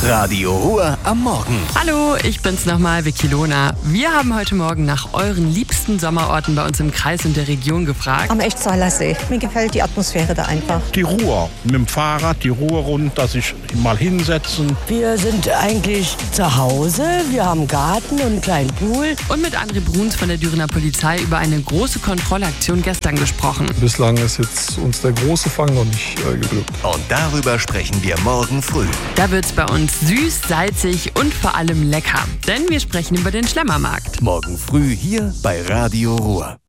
Radio Ruhr am Morgen. Hallo, ich bin's nochmal, Vicky Lohner. Wir haben heute Morgen nach euren liebsten Sommerorten bei uns im Kreis und der Region gefragt. Am Echtsaler See. Mir gefällt die Atmosphäre da einfach. Die Ruhr. Mit dem Fahrrad die Ruhr runter, sich mal hinsetzen. Wir sind eigentlich zu Hause. Wir haben einen Garten und einen kleinen Pool. Und mit André Bruns von der Dürener Polizei über eine große Kontrollaktion gestern gesprochen. Bislang ist jetzt uns der große Fang noch nicht geglückt. Und darüber sprechen wir morgen früh. Da wird's bei uns süß, salzig und vor allem lecker. Denn wir sprechen über den Schlemmermarkt. Morgen früh hier bei Radio Ruhr.